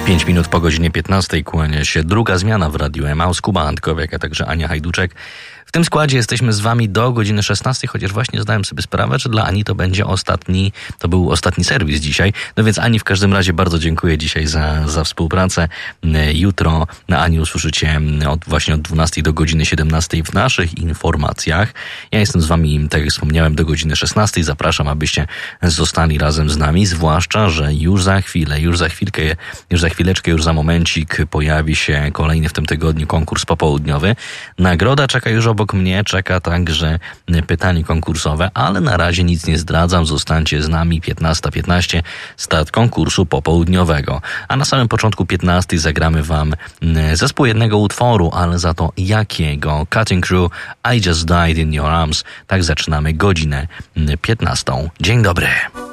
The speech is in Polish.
5 minut po godzinie 15 kłania się druga zmiana w Radiu Emaus. Kuba Antkowiak, a także Ania Hajduczek. W tym składzie jesteśmy z wami do godziny 16, chociaż właśnie zdałem sobie sprawę, że dla Ani to był ostatni serwis dzisiaj. No więc Ani w każdym razie bardzo dziękuję dzisiaj za współpracę. Jutro na Ani usłyszycie właśnie od 12 do godziny 17 w naszych informacjach. Ja jestem z wami, tak jak wspomniałem, do godziny 16. Zapraszam, abyście zostali razem z nami, zwłaszcza, że już za chwileczkę, już za momencik pojawi się kolejny w tym tygodniu konkurs popołudniowy. Nagroda czeka już obok mnie, czeka także pytanie konkursowe, ale na razie nic nie zdradzam. Zostańcie z nami, 15:15, start konkursu popołudniowego. A na samym początku 15 zagramy wam zespół jednego utworu, ale za to jakiego? Cutting Crew, I Just Died in Your Arms. Tak zaczynamy godzinę 15. Dzień dobry.